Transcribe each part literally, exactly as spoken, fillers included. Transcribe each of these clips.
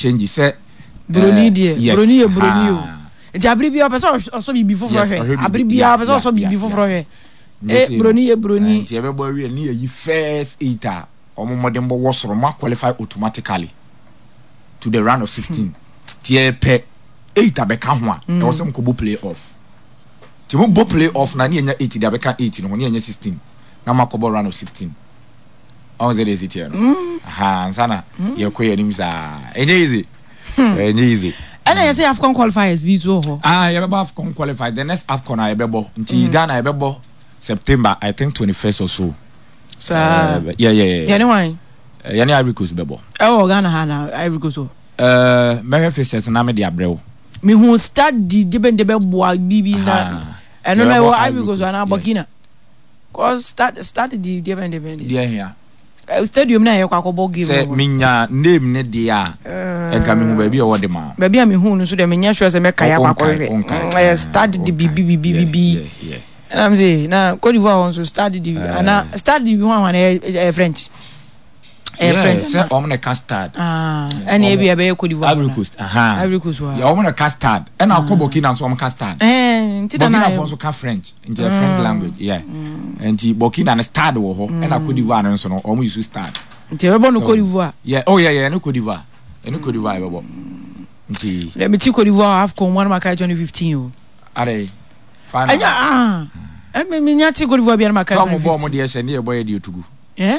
change say Bruni dear Bruni Bruni nti abribia person also bibi foforo hwe abribia person also bibi foforo hwe eh Bruni e Bruni nti ebebo awie ni yi first eighter omo modern bo wosoro ma qualify automatically to the round of sixteen tie pe eighter be ka ho a e wo sem ko bo play off ti mo bo play off na ni enya eighty da be ka eighty no ni enya sixteen na ma ko bo round of sixteen on the is it here aha sana ye ko ye nim sa enye easy enye easy and I say Afcon qualifiers be so ho ah ye be Afcon qualify the next Afcon I be bo nti Ghana e be bo September I think twenty-first or so so uh, yeah yeah yeah yeah why yeah ni Ivory Coast be bo oh Ghana ha na Ivory Coast so uh me fishes na me de abreo me hu start di de ben de be boa bibi na eno na wo Ivory Coast na Burkina cause start start di de ben de ben yeah yeah stadium na ye kwa ko game say minya name ne dia enka me hu ba bi e wode ma ba bi a me hu no so de menya sure say me kaya kwa ko eh start di bibi bibi bibi and I'm say na Cote d'Ivoire also start di ana start di one one eh French eh French say o me can start ah and e bi e be Cote d'Ivoire Ivory Coast aha Ivory Coast wa ya o me can start and na ko Burkina so o me can start eh nti na Burkina Faso can French in the French language yeah and Burkina na start wo ho and na Cote d'Ivoire no so no o mo use start nti we bo no Cote d'Ivoire yeah oh yeah yeah no Cote d'Ivoire no Cote d'Ivoire we bo nti let me take Cote d'Ivoire Afcon one Makai twenty fifteen o are fine anya ah e me me nyati Cote d'Ivoire bia Makai twenty fifteen mo bo mo de se ne e boy de otugu eh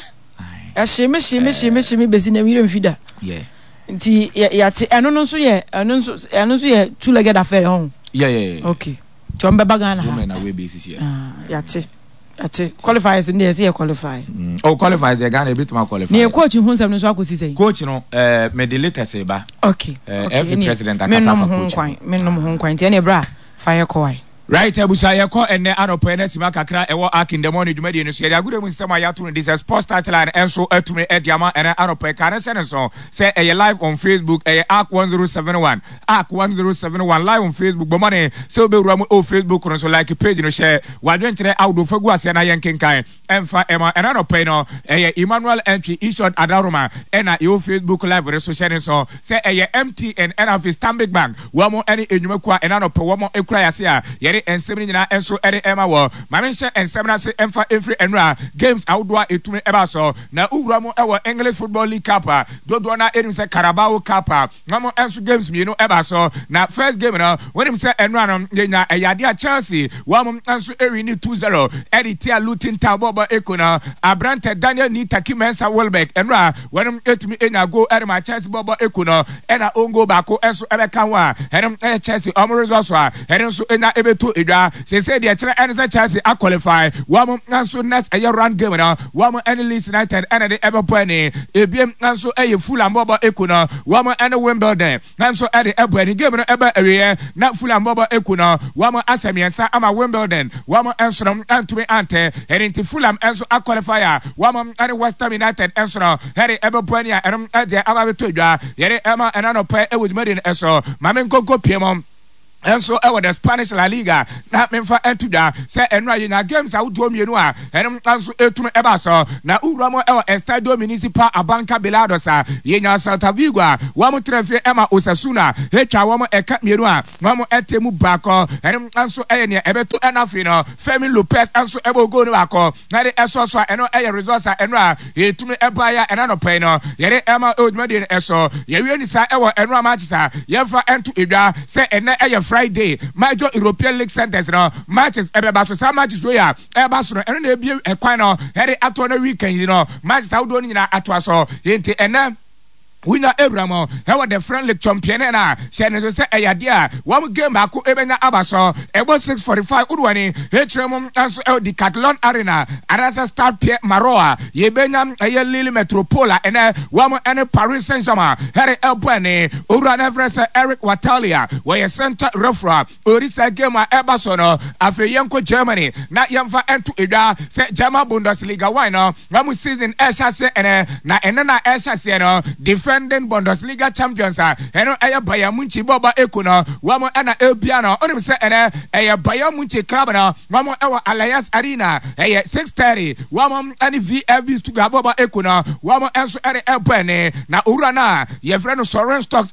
a sheme sheme sheme sheme bezi na mi remfida yeah nti ya te eno no so ye eno so eno so ye two legged affair hon yeah yeah okay to mbe baga na women away basis yes ah ya te ya te qualifiers in there say qualify oh qualifiers e Ghana e bit ma qualify ne coach hu nsam no so akosi sei coach no eh me the latest e ba okay every president akasa fa coach me no ho kwan nti e bra fire koi right abusa ye ko enne anopo ene sima kakra ewo akin the morning dwumadi no so ye agure mu nsema ya to this sports title enso atumi ediama ene anopo ka ne sene so say e live on Facebook e arc ten seventy-one arc ten seventy-one live on Facebook bo mane say obewura mu o Facebook no so like page no share wadwentre audo fagu ase na ye nkenkan emfa ema ene anopo no e Emmanuel entry Ishod Adaroma ena e o Facebook live re so share so say e M T N and of Stanbic Bank wo mo ene enwuma kwa ene anopo wo mo ekura ya se a ensem nyina enso ere ema wo mame hye ensem na se emfa every enra games outdoor etumi eba so na uwura mo ewo English Football League Cup dodo na enim se Carabao Cup mamo enso games mienu eba so na first game no wenim se enra no nyina eyade a Chelsea wo mo enso eri ni two zero editia Luton Town bobo ekona Abrante Daniel Nitaki Mensa Welbeck enra wenim etumi enya go erma Chelsea bobo ekona ena ongo bako enso ebeka ho a enim Chelsea omo results a enim so enya ebeto edwa se se de kire ene Chelsea a qualify wam nanso next a round game na wam ene Leeds United ene de ebepani ebiem nanso eye Fulham bobo ekuna wam ene Wimbledon nanso ede ebani game no eba awie na Fulham bobo ekuna wam asemiensa ama Wimbledon wam enso antumi ante ene nti Fulham enso a qualify wam ene West Ham United enso ede ebepani a ene ade ababeto edwa yere ema ene no pe ewudumadi enso mame nkonko piemom enso ewo the Spanish La Liga na memfa entuda se enra ye na games awudo mienu a enem enso etum eba so na uwramo ewo Estadio Municipal Abanca Belados a ye nya Celta Vigo a wamo trefie ema Osasuna hetwa wamo eka mienu a wamo etemu bako enem enso eye ne ebeto enafi no Femi Lopez enso ebo go no bako na de eso so eno eye resource a enra etum eba ya enano pen no ye ema odmade eso ye wi ni sa ewo enra Manchester ye fa entu edwa se ene eye Friday major European League centers no matches ebeba so some matches we ya eba so no na ebie ekwan no here ato na weekend you know matches how do nyina ato aso yenti ene winner Abraham how the friendly champion na say no say eyade a one game ako ebenya abaso ebo six forty-five udwani hetrem anso el di Catalan Arena arasa start Pierre Maroa yebenya eye Lille Metropola ene one ene Paris Saint-Germain here elbani ura nevrese Eric Watalia we center referee orisa game a ebaso no afeyenko Germany na yemfa ento edwa say German Bundesliga why no one season esha se ene na ene na esha se no defending Bundesliga champions ah eno eya Bayern Munich boba ekuno wamo ana ebiano onim se ene eya Bayern Munich club na wamo ewa Allianz Arena eya six thirty wamo ani V F B Stuttgart boba ekuno wamo enso ere ebene na urana ye freno Soren Stocks